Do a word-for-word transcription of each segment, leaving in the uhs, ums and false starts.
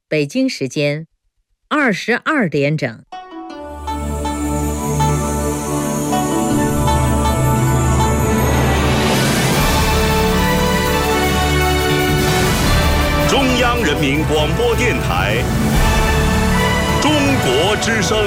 北京时间二十二点整。 中央人民广播电台中国之声。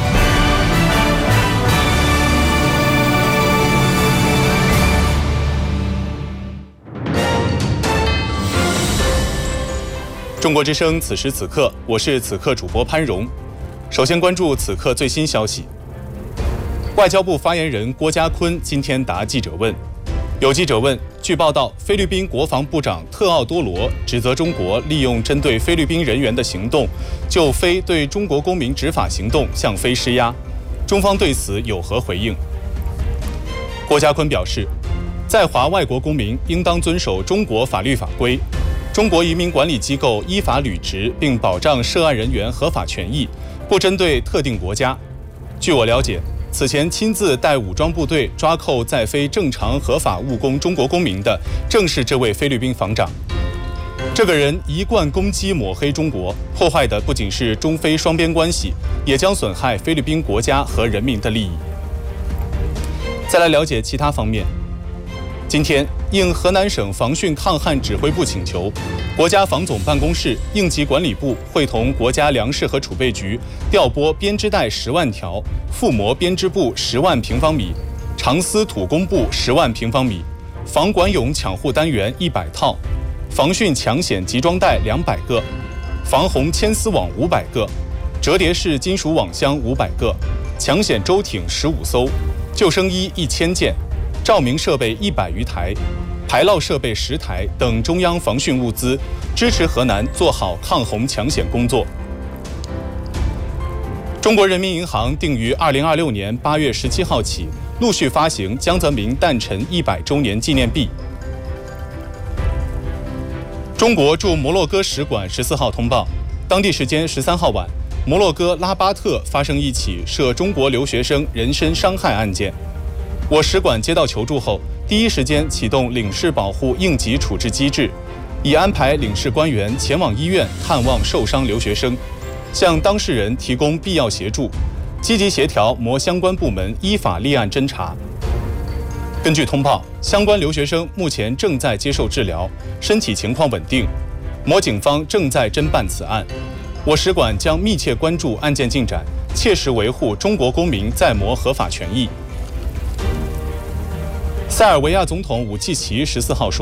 中国之声，此时此刻，我是此刻主播潘荣。首先关注此刻最新消息。外交部发言人郭家坤今天答记者问。有记者问，据报道，菲律宾国防部长特奥多罗指责中国利用针对菲律宾人员的行动，就菲对中国公民执法行动向菲施压，中方对此有何回应？郭家坤表示，在华外国公民应当遵守中国法律法规。中国移民管理机构依法履职，并保障涉案人员合法权益，不针对特定国家。据我了解，此前亲自带武装部队抓扣在菲正常合法务工中国公民的，正是这位菲律宾防长。这个人一贯攻击抹黑中国，破坏的不仅是中菲双边关系，也将损害菲律宾国家和人民的利益。再来了解其他方面。今天，应河南省防汛抗旱指挥部请求，国家防总办公室、应急管理部会同国家粮食和储备局调拨编织袋十万条、覆膜编织布十万平方米、长丝土工布十万平方米、防管涌抢护单元一百套、防汛抢险集装袋两百个、防洪牵丝网五百个、折叠式金属网箱五百个、抢险舟艇十五艘、救生衣一千件。照明设备一百余台、排涝设备十台等中央防汛物资，支持河南做好抗洪抢险工作。中国人民银行定于二零二六年八月十七号起，陆续发行江泽民诞辰一百周年纪念币。中国驻摩洛哥使馆十四号通报，当地时间十三号晚，摩洛哥拉巴特发生一起涉中国留学生人身伤害案件。我使馆接到求助后，第一时间启动领事保护应急处置机制，已安排领事官员前往医院探望受伤留学生，向当事人提供必要协助，积极协调摩相关部门依法立案侦查。根据通报，相关留学生目前正在接受治疗，身体情况稳定。摩警方正在侦办此案，我使馆将密切关注案件进展，切实维护中国公民在摩合法权益。塞尔维亚总统武契奇十四号说，